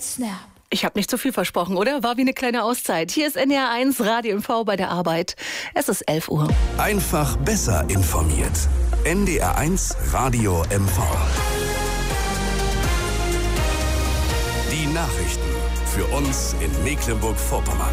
Snap. Ich habe nicht zu viel versprochen, oder? War wie eine kleine Auszeit. Hier ist NDR 1 Radio MV bei der Arbeit. Es ist 11 Uhr. Einfach besser informiert. NDR 1 Radio MV. Die Nachrichten für uns in Mecklenburg-Vorpommern.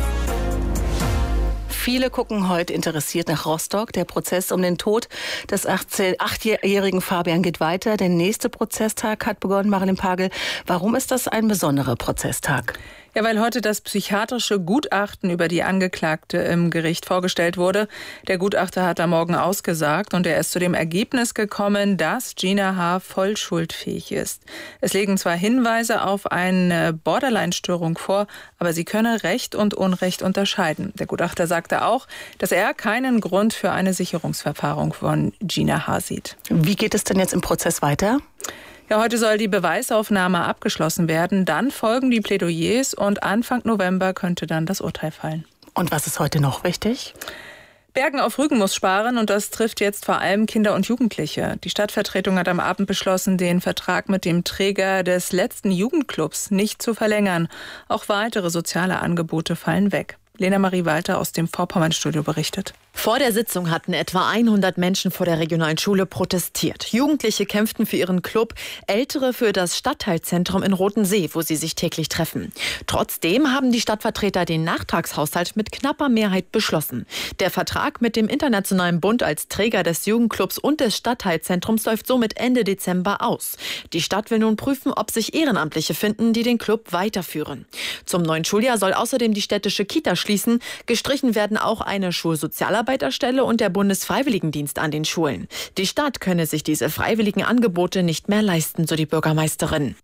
Viele gucken heute interessiert nach Rostock. Der Prozess um den Tod des 8-jährigen Fabian geht weiter. Der nächste Prozesstag hat begonnen. Marilyn Pagel, warum ist das ein besonderer Prozesstag? Ja, weil heute das psychiatrische Gutachten über die Angeklagte im Gericht vorgestellt wurde. Der Gutachter hat am Morgen ausgesagt und er ist zu dem Ergebnis gekommen, dass Gina H. voll schuldfähig ist. Es liegen zwar Hinweise auf eine Borderline-Störung vor, aber sie könne Recht und Unrecht unterscheiden. Der Gutachter sagte auch, dass er keinen Grund für eine Sicherungsverfahren von Gina H. sieht. Wie geht es denn jetzt im Prozess weiter? Ja, heute soll die Beweisaufnahme abgeschlossen werden. Dann folgen die Plädoyers und Anfang November könnte dann das Urteil fallen. Und was ist heute noch wichtig? Bergen auf Rügen muss sparen und das trifft jetzt vor allem Kinder und Jugendliche. Die Stadtvertretung hat am Abend beschlossen, den Vertrag mit dem Träger des letzten Jugendclubs nicht zu verlängern. Auch weitere soziale Angebote fallen weg. Lena Marie Walter aus dem Vorpommern-Studio berichtet. Vor der Sitzung hatten etwa 100 Menschen vor der regionalen Schule protestiert. Jugendliche kämpften für ihren Club, Ältere für das Stadtteilzentrum in Rothensee, wo sie sich täglich treffen. Trotzdem haben die Stadtvertreter den Nachtragshaushalt mit knapper Mehrheit beschlossen. Der Vertrag mit dem Internationalen Bund als Träger des Jugendclubs und des Stadtteilzentrums läuft somit Ende Dezember aus. Die Stadt will nun prüfen, ob sich Ehrenamtliche finden, die den Club weiterführen. Zum neuen Schuljahr soll außerdem die städtische Kita schließen. Gestrichen werden auch eine Schulsozialarbeiterstelle und der Bundesfreiwilligendienst an den Schulen. Die Stadt könne sich diese freiwilligen Angebote nicht mehr leisten, so die Bürgermeisterin.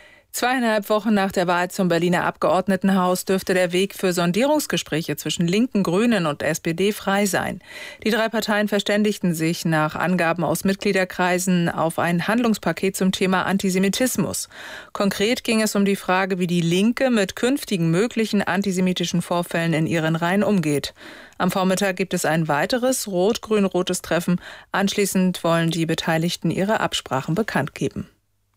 2,5 Wochen nach der Wahl zum Berliner Abgeordnetenhaus dürfte der Weg für Sondierungsgespräche zwischen Linken, Grünen und SPD frei sein. Die 3 Parteien verständigten sich nach Angaben aus Mitgliederkreisen auf ein Handlungspaket zum Thema Antisemitismus. Konkret ging es um die Frage, wie die Linke mit künftigen möglichen antisemitischen Vorfällen in ihren Reihen umgeht. Am Vormittag gibt es ein weiteres rot-grün-rotes Treffen. Anschließend wollen die Beteiligten ihre Absprachen bekannt geben.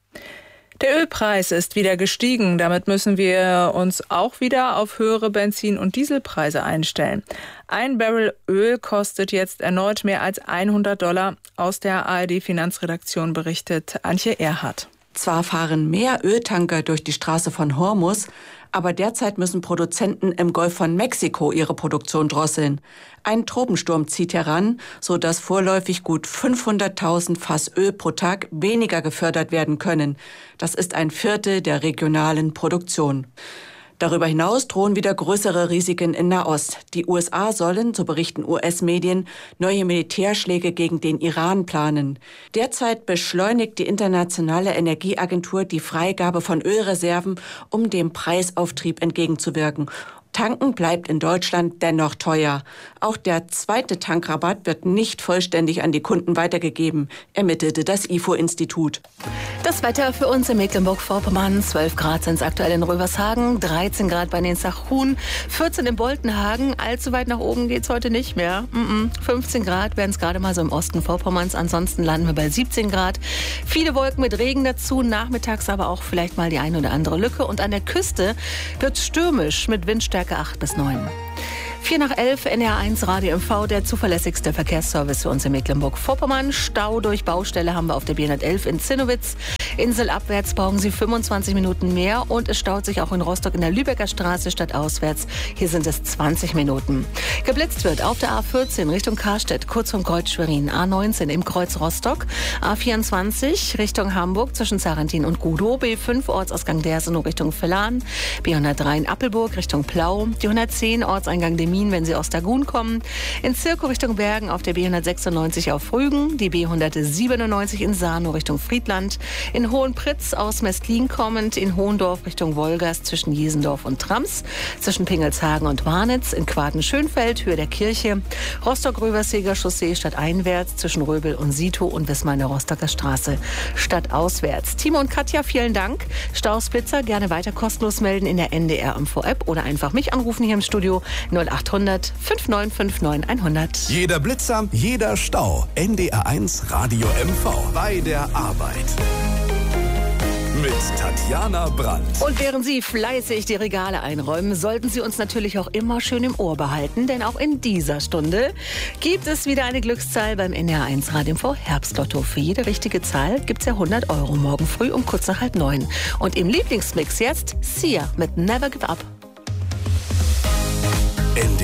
Der Ölpreis ist wieder gestiegen. Damit müssen wir uns auch wieder auf höhere Benzin- und Dieselpreise einstellen. Ein Barrel Öl kostet jetzt erneut mehr als $100. Aus der ARD-Finanzredaktion berichtet Antje Erhardt. Zwar fahren mehr Öltanker durch die Straße von Hormuz, aber derzeit müssen Produzenten im Golf von Mexiko ihre Produktion drosseln. Ein Tropensturm zieht heran, sodass vorläufig gut 500.000 Fass Öl pro Tag weniger gefördert werden können. Das ist ein Viertel der regionalen Produktion. Darüber hinaus drohen wieder größere Risiken in Nahost. Die USA sollen, so berichten US-Medien, neue Militärschläge gegen den Iran planen. Derzeit beschleunigt die Internationale Energieagentur die Freigabe von Ölreserven, um dem Preisauftrieb entgegenzuwirken. Tanken bleibt in Deutschland dennoch teuer. Auch der zweite Tankrabatt wird nicht vollständig an die Kunden weitergegeben, ermittelte das IFO-Institut. Das Wetter für uns in Mecklenburg-Vorpommern. 12 Grad sind es aktuell in Rövershagen, 13 Grad bei Nensach-Huhn, 14 in Boltenhagen. Allzu weit nach oben geht's heute nicht mehr. 15 Grad wären es gerade mal so im Osten Vorpommerns. Ansonsten landen wir bei 17 Grad. Viele Wolken mit Regen dazu, nachmittags aber auch vielleicht mal die eine oder andere Lücke. Und an der Küste wird stürmisch mit Windstärke 8 bis 9. 4 nach 11, NDR 1 Radio MV, der zuverlässigste Verkehrsservice für uns in Mecklenburg-Vorpommern. Stau durch Baustelle haben wir auf der B111 in Zinnowitz. Inselabwärts brauchen Sie 25 Minuten mehr und es staut sich auch in Rostock in der Lübecker Straße stadtauswärts. Hier sind es 20 Minuten. Geblitzt wird auf der A14 Richtung Karstedt, kurz vom Kreuz Schwerin, A19 im Kreuz Rostock, A24 Richtung Hamburg zwischen Sarrentin und Gudow, B5 Ortsausgang Dersenow Richtung Villan, B103 in Appelburg Richtung Plau, die 110 Ortseingang Demin, wenn Sie aus Dagun kommen, in Zirkow Richtung Bergen auf der B196 auf Rügen, die B197 in Sarnow Richtung Friedland, in Hohenpritz aus Mestlin kommend, in Hohendorf Richtung Wolgast zwischen Jesendorf und Trams, zwischen Pingelshagen und Warnitz, in Quaden-Schönfeld, Höhe der Kirche, Rostock-Röverseger Chaussee stadteinwärts zwischen Röbel und Sito und Wismar in der Rostocker Straße stadtauswärts. Timo und Katja, vielen Dank. Stausblitzer gerne weiter kostenlos melden in der NDR Info-App oder einfach mich anrufen hier im Studio 0800 5959 100. Jeder Blitzer, jeder Stau. NDR 1 Radio MV bei der Arbeit. mit Tatjana Brandt. Und während Sie fleißig die Regale einräumen, sollten Sie uns natürlich auch immer schön im Ohr behalten, denn auch in dieser Stunde gibt es wieder eine Glückszahl beim NDR1 Radio Info Herbstlotto. Für jede richtige Zahl gibt es ja 100 € morgen früh um kurz nach 8:30. Und im Lieblingsmix jetzt Sia mit Never Give Up.